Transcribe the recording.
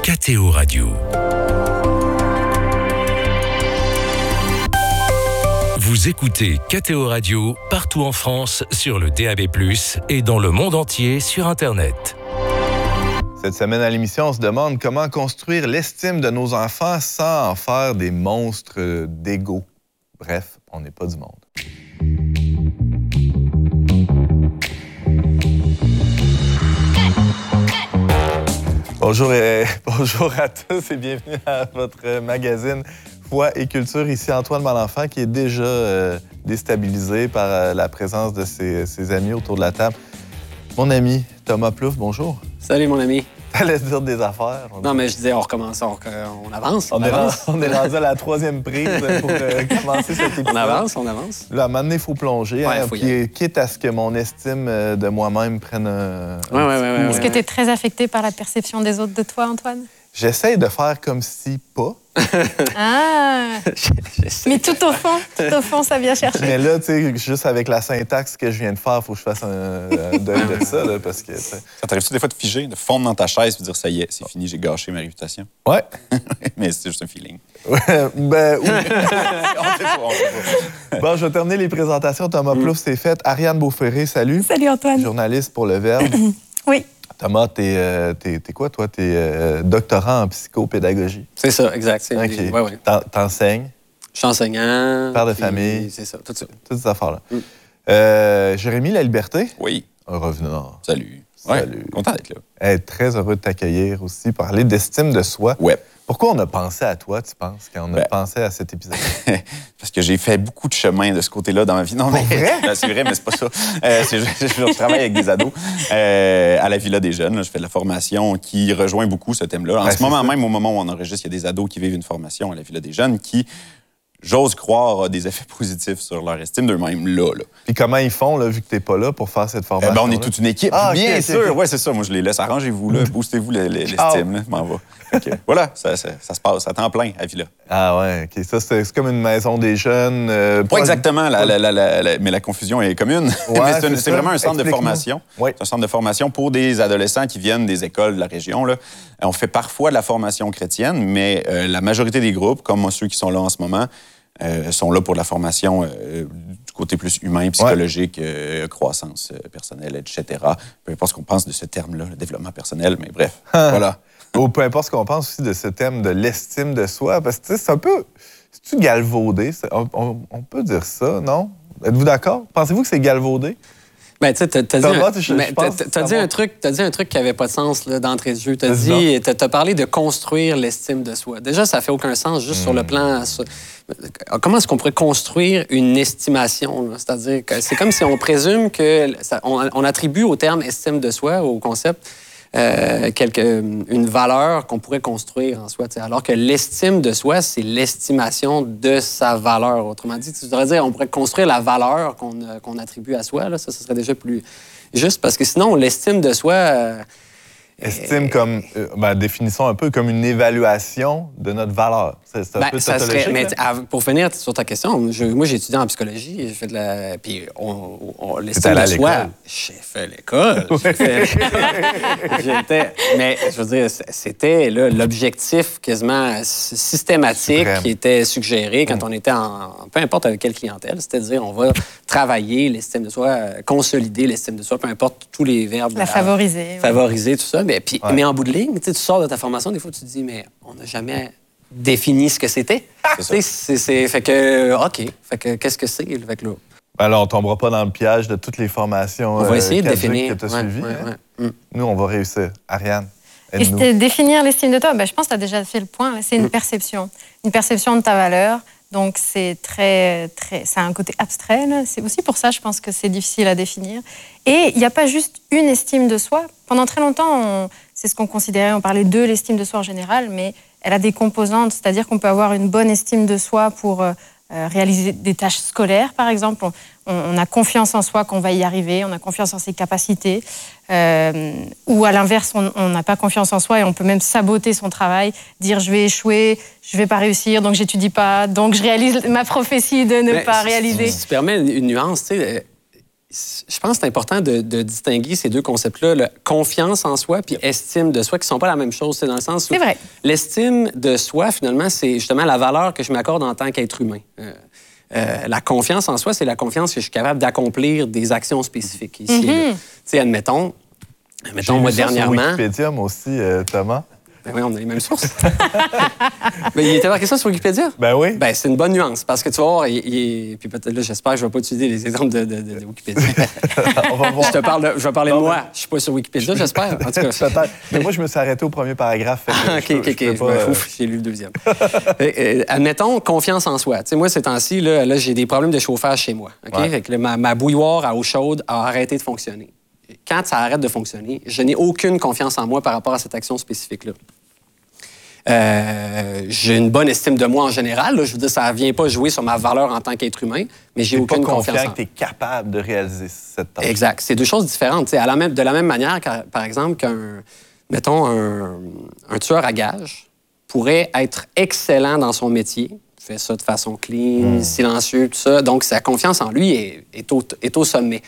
KTO Radio. Vous écoutez KTO Radio partout en France sur le DAB+, et dans le monde entier sur Internet. Cette semaine à l'émission, on se demande comment construire l'estime de nos enfants sans en faire des monstres d'ego. Bref, on n'est pas du monde. Bonjour à tous et bienvenue à votre magazine Foi et Culture. Ici Antoine Malenfant qui est déjà déstabilisé par la présence de ses amis autour de la table. Mon ami Thomas Plouffe, bonjour. Salut mon ami. T'allais dire des affaires. Non, mais je disais, on recommence, on avance. On est rendu à la troisième prise pour commencer cet épisode. On avance. Là, à un moment donné, il faut plonger, quitte à ce que mon estime de moi-même prenne un coup. Est-ce que tu es très affecté par la perception des autres de toi, Antoine? J'essaie de faire comme si pas. Mais tout au fond, ça vient chercher. Mais là, tu sais, juste avec la syntaxe que je viens de faire, il faut que je fasse un deuil de ça, là, parce que... Ça t'arrive-tu des fois de figer, de fondre dans ta chaise et de dire « ça y est, c'est fini, j'ai gâché ma réputation ». Ouais. Mais c'est juste un feeling. Oui. On sait pas. Bon, je vais terminer les présentations. Thomas Plouffe, c'est fait. Ariane Beauferré, salut. Salut, Antoine. Journaliste pour Le Verbe. Oui. Thomas, t'es quoi, toi? T'es doctorant en psychopédagogie. C'est ça, exact. OK. Ouais. T'enseignes. Je suis enseignant. Père de famille. C'est ça, tout ça. Toutes ces affaires-là. Jérémy Laliberté. Oui. Un revenant. Salut. Salut. Ouais, content d'être là. Très heureux de t'accueillir aussi, parler d'estime de soi. Ouais. Pourquoi on a pensé à toi, tu penses, quand on a pensé à cet épisode? Parce que j'ai fait beaucoup de chemin de ce côté-là dans ma vie. Non, mais c'est vrai, mais c'est pas ça. Je travaille avec des ados à la Villa des Jeunes. Là, je fais de la formation qui rejoint beaucoup ce thème-là. En ce moment même, au moment où on enregistre, il y a des ados qui vivent une formation à la Villa des Jeunes qui, j'ose croire, a des effets positifs sur leur estime d'eux-mêmes là. Puis comment ils font, là, vu que t'es pas là pour faire cette formation? On est toute une équipe, bien sûr. Oui, c'est ça. Moi, je les laisse. Arrangez-vous, là. Boostez-vous l'estime. Je m'en vais. Okay. Voilà, ça se passe à temps plein à Villa. Ah ouais, OK. Ça, c'est comme une maison des jeunes. Pas exactement, mais la confusion est commune. Ouais, c'est vraiment un centre de formation. Oui. C'est un centre de formation pour des adolescents qui viennent des écoles de la région. Là. On fait parfois de la formation chrétienne, mais la majorité des groupes, comme ceux qui sont là en ce moment, sont là pour de la formation du côté plus humain, psychologique, croissance personnelle, etc. Peu importe ce qu'on pense de ce terme-là, le développement personnel, mais bref, voilà. Ou peu importe ce qu'on pense aussi de ce thème de l'estime de soi, parce que c'est un peu... C'est-tu galvaudé? On peut dire ça, non? Êtes-vous d'accord? Pensez-vous que c'est galvaudé? Ben, tu sais, t'as dit un truc qui avait pas de sens là, d'entrée de jeu. T'as parlé de construire l'estime de soi. Déjà, ça fait aucun sens juste sur le plan... Comment est-ce qu'on pourrait construire une estimation? C'est-à-dire que c'est comme si on présume on attribue au terme estime de soi, au concept, une valeur qu'on pourrait construire en soi. Alors que l'estime de soi, c'est l'estimation de sa valeur. Autrement dit, tu devrais dire on pourrait construire la valeur qu'on attribue à soi. Là. Ça serait déjà plus juste parce que sinon, l'estime de soi... Estime comme, définissons un peu comme une évaluation de notre valeur. C'est un peu tautologique. Mais pour finir sur ta question, moi j'ai étudié en psychologie, j'ai fait de la... Puis l'estime de soi, j'ai fait l'école. Mais je veux dire, c'était là, l'objectif quasiment systématique qui était suggéré quand on était peu importe avec quelle clientèle, c'était de dire on va travailler l'estime de soi, consolider l'estime de soi, peu importe tous les verbes. La favoriser. Favoriser, tout ça. Mais en bout de ligne, tu sors de ta formation, des fois, tu te dis, mais on n'a jamais défini ce que c'était. Fait que, OK. Fait que, qu'est-ce que c'est? Fait que là... Alors, on ne tombera pas dans le piège de toutes les formations on va essayer de définir. que tu as suivies. Nous, on va réussir. Ariane, aide-nous. Et définir l'estime de toi, je pense que tu as déjà fait le point. C'est une perception. Une perception de ta valeur. Donc, c'est ça a un côté abstrait. Là. C'est aussi pour ça, je pense que c'est difficile à définir. Et il n'y a pas juste une estime de soi. Pendant très longtemps, c'est ce qu'on considérait, on parlait de l'estime de soi en général, mais elle a des composantes, c'est-à-dire qu'on peut avoir une bonne estime de soi pour réaliser des tâches scolaires, par exemple. On a confiance en soi qu'on va y arriver, on a confiance en ses capacités. Ou à l'inverse, on n'a pas confiance en soi et on peut même saboter son travail, dire je vais échouer, je vais pas réussir, donc j'étudie pas, donc je réalise ma prophétie de ne pas réaliser. Si tu permets une nuance, tu sais, je pense que c'est important de distinguer ces deux concepts-là, la confiance en soi puis estime de soi, qui ne sont pas la même chose. C'est dans le sens où l'estime de soi, finalement, c'est justement la valeur que je m'accorde en tant qu'être humain. La confiance en soi, c'est la confiance que je suis capable d'accomplir des actions spécifiques. Ici, tu sais, admettons moi, dernièrement... Sur Wikipédia, moi aussi, Thomas. Ben oui, on a les mêmes sources. Mais il était marqué ça sur Wikipédia? Ben oui. Ben, c'est une bonne nuance, parce que tu vas voir, puis peut-être là, j'espère que je ne vais pas utiliser les exemples de Wikipédia. On va voir. Je vais parler de moi. Je ne suis pas sur Wikipédia, j'espère. En tout cas. Peut-être. Mais moi, je me suis arrêté au premier paragraphe. OK. J'ai lu le deuxième. Admettons, confiance en soi. Tu sais, moi, ces temps-ci, là, j'ai des problèmes de chauffage chez moi. OK? Fait que ma bouilloire à eau chaude a arrêté de fonctionner. Quand ça arrête de fonctionner, je n'ai aucune confiance en moi par rapport à cette action spécifique-là. J'ai une bonne estime de moi en général. Là. Je veux dire, ça ne vient pas jouer sur ma valeur en tant qu'être humain, mais j'ai aucune confiance en moi. Tu n'es pas confiant que tu es capable de réaliser cette tâche. Exact. C'est deux choses différentes. De la même manière, par exemple, qu'un tueur à gages pourrait être excellent dans son métier, fait ça de façon clean, silencieux, tout ça. Donc, sa confiance en lui est au sommet.